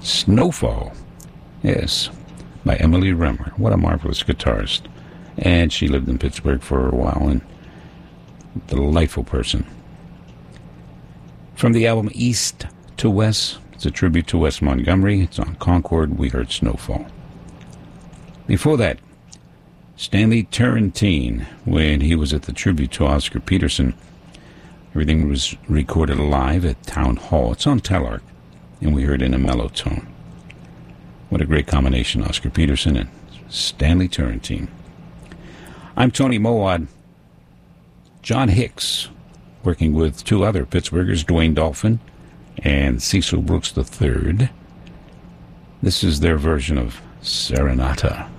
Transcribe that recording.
Snowfall. Yes, by Emily Remmer. What a marvelous guitarist. And she lived in Pittsburgh for a while, and a delightful person. From the album East to West, it's a tribute to Wes Montgomery. It's on Concord. We heard Snowfall. Before that, Stanley Turrentine, when he was at the tribute to Oscar Peterson. Everything was recorded live at Town Hall. It's on Telarc, and we heard in a mellow tone. What a great combination, Oscar Peterson and Stanley Turrentine. I'm Tony Mowat. John Hicks, working with two other Pittsburghers, Dwayne Dolphin and Cecil Brooks III. This is their version of Serenata.